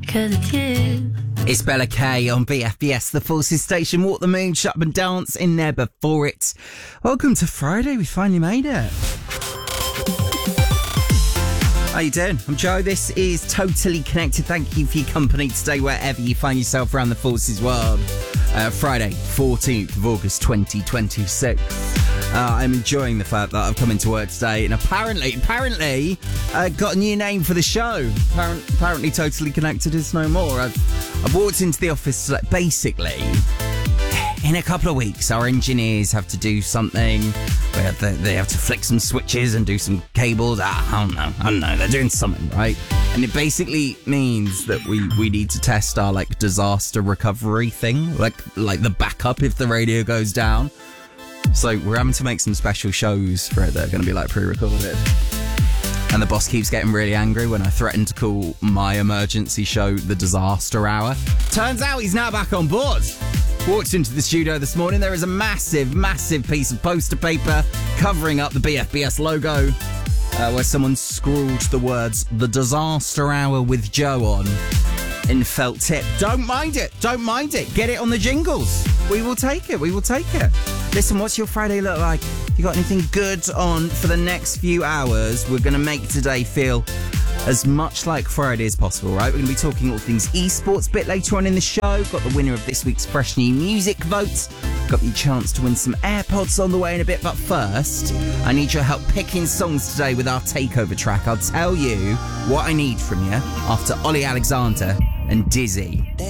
'cause it's you. It's Bella K on BFBS, the Forces Station. Walk the moon, shut up and dance in there before it. Welcome to Friday. We finally made it. How you doing? I'm Joe. This is Totally Connected. Thank you for your company today, wherever you find yourself around the Forces world. Friday, 14th of August, 2026. I'm enjoying the fact that I've come into work today and apparently got a new name for the show. Apparently Totally Connected is no more. I've walked into the office, basically, in a couple of weeks, our engineers have to do something. They have to flick some switches and do some cables. I don't know. They're doing something, right? And it basically means that we need to test our disaster recovery thing, like the backup if the radio goes down. So we're having to make some special shows for it that are going to be pre-recorded. And the boss keeps getting really angry when I threaten to call my emergency show the Disaster Hour. Turns out he's now back on board. Walked into the studio this morning. There is a massive piece of poster paper covering up the BFBS logo where someone scrawled the words "The Disaster Hour with Joe" on in felt tip. Don't mind it. Get it on the jingles. We will take it. Listen, what's your Friday look like? You got anything good on for the next few hours? We're going to make today feel as much like Friday as possible, right? We're going to be talking all things esports a bit later on in the show. Got the winner of this week's Fresh New Music vote. Got the chance to win some AirPods on the way in a bit. But first, I need your help picking songs today with our takeover track. I'll tell you what I need from you after Ollie Alexander and Dizzy.